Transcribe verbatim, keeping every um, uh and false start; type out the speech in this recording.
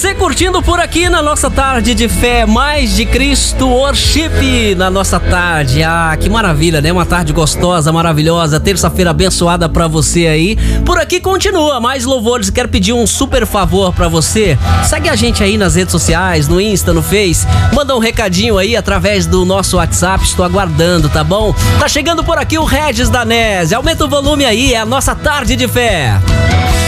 Você curtindo por aqui na nossa tarde de fé, mais de Cristo Worship na nossa tarde. Ah, que maravilha, né? Uma tarde gostosa, maravilhosa, terça-feira abençoada pra você aí. Por aqui continua mais louvores. Quero pedir um super favor pra você. Segue a gente aí nas redes sociais, no Insta, no Face. Manda um recadinho aí através do nosso WhatsApp. Estou aguardando, tá bom? Tá chegando por aqui o Regis Danese. Aumenta o volume aí, é a nossa tarde de fé.